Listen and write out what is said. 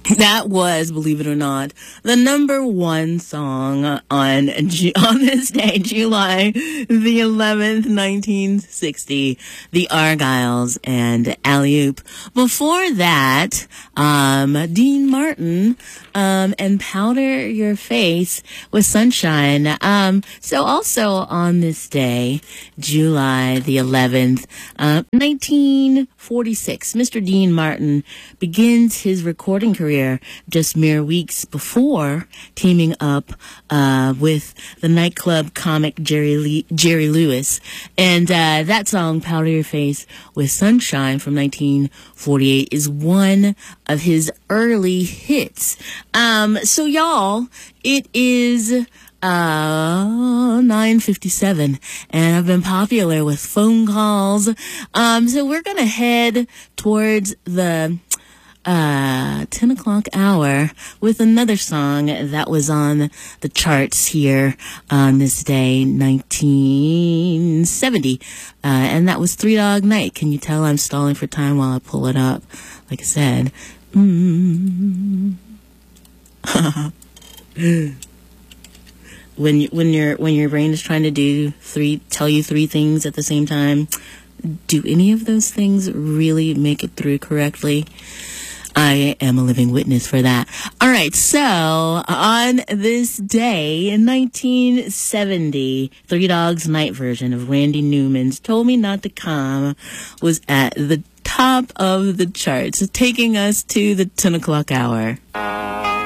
That was, believe it or not, the number one song on this day, July the 11th, 1960, the Argyles and Alley-Oop. Before that, Dean Martin, and Powder Your Face with Sunshine. So also on this day, July the 11th, 1946, Mr. Dean Martin begins his recording career just mere weeks before teaming up with the nightclub comic Jerry Lewis. And that song, Powder Your Face with Sunshine from 1948, is one of his early hits. So y'all, it is 9:57, and I've been popular with phone calls. So we're gonna head towards the 10 o'clock hour with another song that was on the charts here on this day, 1970. And that was Three Dog Night. Can you tell I'm stalling for time while I pull it up? Like I said, when your brain is trying to tell you three things at the same time, do any of those things really make it through correctly? I am a living witness for that. All right, so on this day in 1970, Three Dogs Night version of Randy Newman's Told Me Not to Come was at the top of the charts, taking us to the 10 o'clock hour.